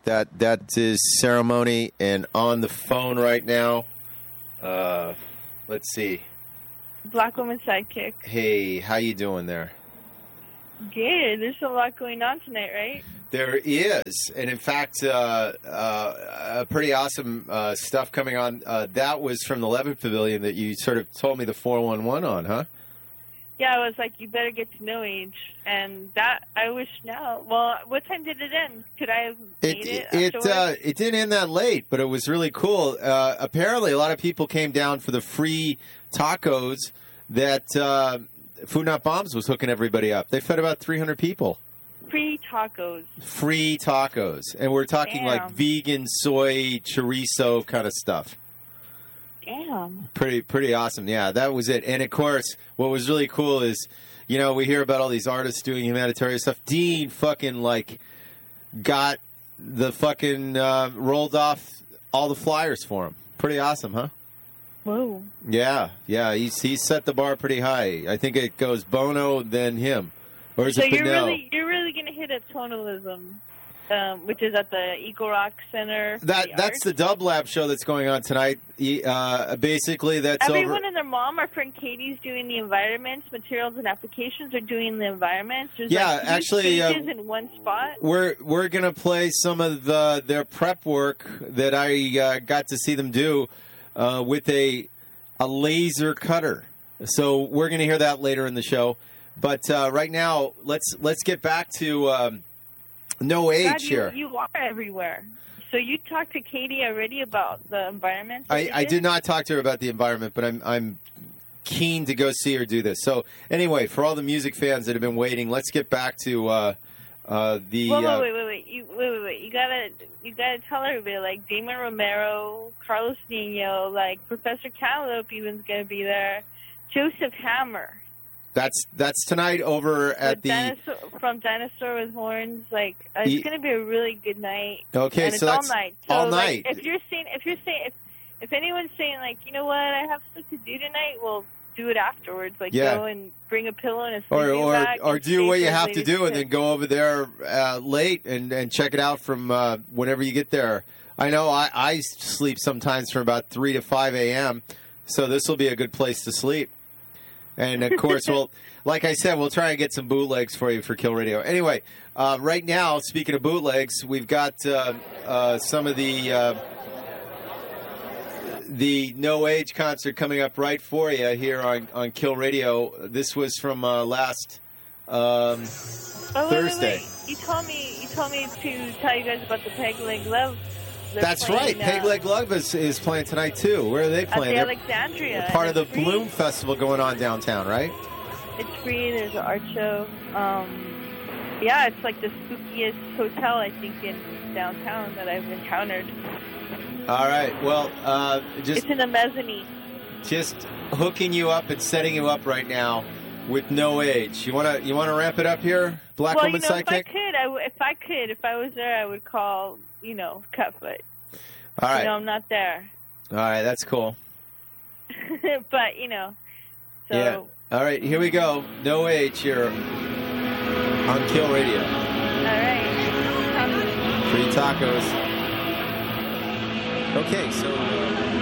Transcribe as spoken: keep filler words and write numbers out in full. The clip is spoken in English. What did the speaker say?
That that is Ceremony, and on the phone right now. Uh, let's see. Black Woman Sidekick. Hey, how you doing there? Good. There's a lot going on tonight, right? There is, and in fact, uh, uh, pretty awesome uh, stuff coming on. Uh, that was from the Levitt Pavilion that you sort of told me the four one one on, huh? Yeah, I was like, you better get to No Age, and that I wish now. Well, what time did it end? Could I have made it? It it, uh, it didn't end that late, but it was really cool. Uh, apparently, a lot of people came down for the free tacos that uh, Food Not Bombs was hooking everybody up. They fed about three hundred people. Free tacos. Free tacos, and we're talking Damn. like vegan, soy, chorizo kind of stuff. Damn. Pretty, pretty awesome. Yeah, that was it. And of course, what was really cool is, you know, we hear about all these artists doing humanitarian stuff. Dean fucking like got the fucking uh, rolled off all the flyers for him. Pretty awesome, huh? Whoa. Yeah, yeah. He's he set the bar pretty high. I think it goes Bono, then him, or is so it you're Fidel? really you're really gonna hit at Tonalism. Um, which is at the Eco Rock Center. That the that's Arts. the Dub Lab show that's going on tonight. Uh, basically, that's Everyone over. and their mom, our friend Katie's doing the environments, materials and applications are doing the environments. There's Yeah, like two actually, uh, stages in one spot. We're we're gonna play some of the their prep work that I uh, got to see them do uh, with a a laser cutter. So we're gonna hear that later in the show. But uh, right now, let's let's get back to. Um, No age God, you, here. You are everywhere. So you talked to Katie already about the environment? I, I did not talk to her about the environment, but I'm I'm keen to go see her do this. So anyway, for all the music fans that have been waiting, let's get back to uh, uh, the. Wait, wait, uh, wait, wait, wait, you, wait, wait, wait. You gotta, you gotta tell everybody like Damon Romero, Carlos Nino, like Professor Cantaloupe even's gonna be there, Joseph Hammer. That's that's tonight over at With the dinosaur, from Dinosaur with Horns. Like uh, it's Ye- going to be a really good night. Okay, and it's so that's all night. So, all like, night. if you're saying, if you're saying, if, if anyone's saying like, you know what, I have stuff to do tonight, well, do it afterwards. Like Yeah. go and bring a pillow and a or sleeping or bag or and do stay what for you the have to latest do and tip. then go over there uh, late and, and check it out from uh, whenever you get there. I know I, I sleep sometimes from about three to five a.m., so this will be a good place to sleep. And, of course, we'll, like I said, we'll try and get some bootlegs for you for Kill Radio. Anyway, uh, right now, speaking of bootlegs, we've got uh, uh, some of the uh, the No Age concert coming up right for you here on, on Kill Radio. This was from uh, last um, Oh, wait, Thursday. Wait, wait. You told me, you told me to tell you guys about the Peg Leg Love. They're That's playing, right. Peg uh, Leg Love is, is playing tonight, too. Where are they At playing? the They're Alexandria. part of the It's free. Bloom Festival going on downtown, right? It's free. There's an art show. Um, yeah, it's like the spookiest hotel I think in downtown that I've encountered. All right. Well, uh, just It's in the mezzanine. just hooking you up and setting you up right now with No Age. You wanna you wanna ramp it up here, Black well, Woman you know, if I Sidekick? could, I w- if I could, if I was there, I would call, you know, Cutfoot. All right. You know, I'm not there. All right. That's cool. But you know, so Yeah. All right. Here we go. No Age here on Kill Radio. all right. Free tacos. Okay. So. Uh,